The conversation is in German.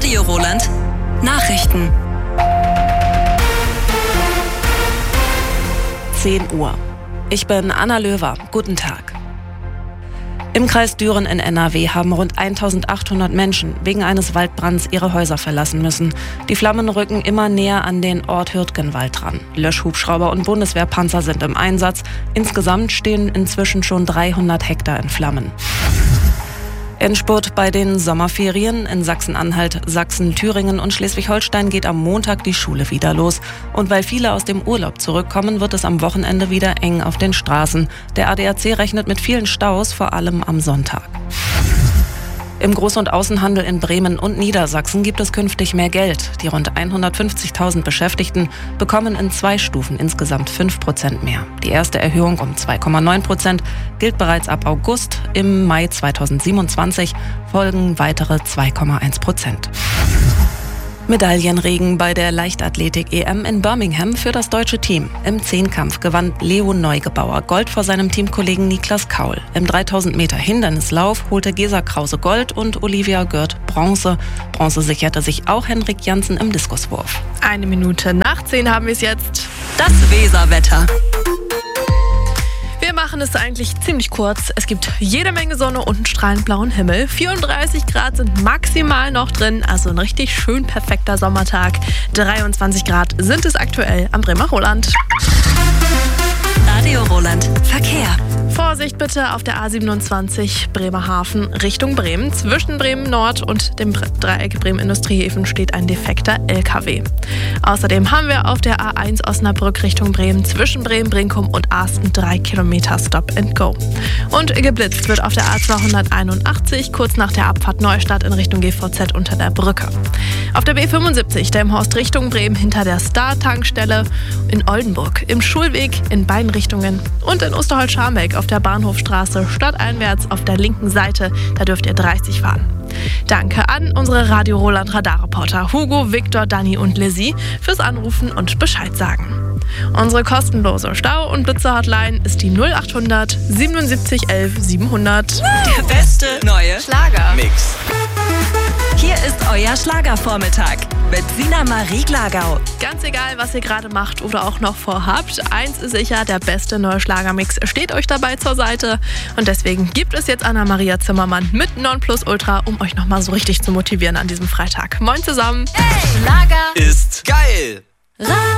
Radio Roland. Nachrichten. 10 Uhr. Ich bin Anna Löwer. Guten Tag. Im Kreis Düren in NRW haben rund 1800 Menschen wegen eines Waldbrands ihre Häuser verlassen müssen. Die Flammen rücken immer näher an den Ort Hürtgenwald ran. Löschhubschrauber und Bundeswehrpanzer sind im Einsatz. Insgesamt stehen inzwischen schon 300 Hektar in Flammen. Endspurt bei den Sommerferien. In Sachsen-Anhalt, Sachsen, Thüringen und Schleswig-Holstein geht am Montag die Schule wieder los. Und weil viele aus dem Urlaub zurückkommen, wird es am Wochenende wieder eng auf den Straßen. Der ADAC rechnet mit vielen Staus, vor allem am Sonntag. Im Groß- und Außenhandel in Bremen und Niedersachsen gibt es künftig mehr Geld. Die rund 150.000 Beschäftigten bekommen in 2 Stufen insgesamt 5% mehr. Die erste Erhöhung um 2,9% gilt bereits ab August. Im Mai 2027 folgen weitere 2,1%. Medaillenregen bei der Leichtathletik-EM in Birmingham für das deutsche Team. Im Zehnkampf gewann Leo Neugebauer Gold vor seinem Teamkollegen Niklas Kaul. Im 3000 Meter Hindernislauf holte Gesa Krause Gold und Olivia Gürt Bronze. Bronze sicherte sich auch Henrik Janssen im Diskuswurf. 1 Minute nach 10 haben wir es jetzt. Das Weserwetter. Wir machen es eigentlich ziemlich kurz. Es gibt jede Menge Sonne und einen strahlend blauen Himmel. 34 Grad sind maximal noch drin, also ein richtig schön perfekter Sommertag. 23 Grad sind es aktuell am Bremer Roland. Radio Roland. Verkehr. Vorsicht bitte auf der A27 Bremerhaven Richtung Bremen. Zwischen Bremen Nord und dem Dreieck Bremen Industriehäfen steht ein defekter LKW. Außerdem haben wir auf der A1 Osnabrück Richtung Bremen zwischen Bremen, Brinkum und Arsten 3 Kilometer Stop and Go. Und geblitzt wird auf der A281 kurz nach der Abfahrt Neustadt in Richtung GVZ unter der Brücke. Auf der B75 Delmenhorst Richtung Bremen hinter der Star-Tankstelle, in Oldenburg, im Schulweg in beiden Richtungen und in Osterholz-Scharmbeck auf der Bahnhofstraße stadteinwärts auf der linken Seite. Da dürft ihr 30 fahren. Danke an unsere Radio Roland Radarreporter Hugo, Viktor, Dani und Lizzie fürs Anrufen und Bescheid sagen. Unsere kostenlose Stau- und Blitzer-Hotline ist die 0800 77 11 700. Der beste neue Schlager-Mix. Hier ist euer Schlagervormittag mit Sina Marie Glagau. Ganz egal, was ihr gerade macht oder auch noch vorhabt, eins ist sicher, der beste neue Schlagermix steht euch dabei zur Seite. Und deswegen gibt es jetzt Anna-Maria Zimmermann mit Nonplusultra, um euch nochmal so richtig zu motivieren an diesem Freitag. Moin zusammen. Hey, Schlager ist geil.